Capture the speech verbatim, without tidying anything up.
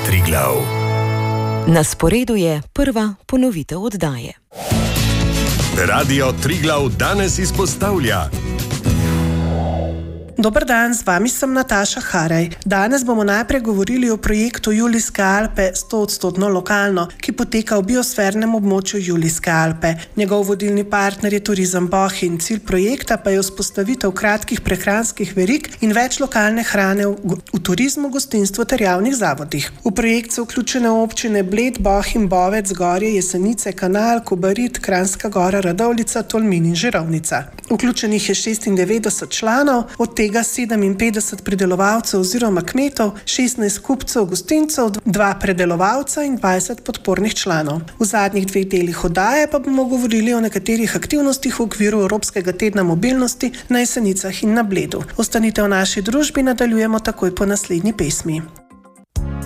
Triglav. Na sporedu je prva ponovitev oddaje. Radio Triglav danes izpostavlja. Dober dan, z vami sem Nataša Haraj. Danes bomo najprej govorili o projektu Julijske Alpe sto odstotno lokalno, ki poteka v biosfernem območju Julijske Alpe. Njegov vodilni partner je Turizem Bohinj. Cilj projekta pa je vzpostavitev kratkih prehranskih verig in več lokalne hrane v, v turizmu, gostinstvu ter javnih zavodih. V projekt so vključene občine Bled, Bohinj, Bovec, Gorje, Jesenice, Kanal, Kobarid, Kranjska Gora, Radovljica, Tolmin in Žirovnica. Vključenih je šestindevetdeset članov, od tega sedeminpetdeset pridelovalcev oziroma kmetov, šestnajst kupcev, gostincev, dva predelovalca in dvajset podpornih članov. V zadnjih dveh delih oddaje pa bomo govorili o nekaterih aktivnostih v okviru Evropskega tedna mobilnosti na Jesenicah in na Bledu. Ostanite v naši družbi, nadaljujemo takoj po naslednji pesmi.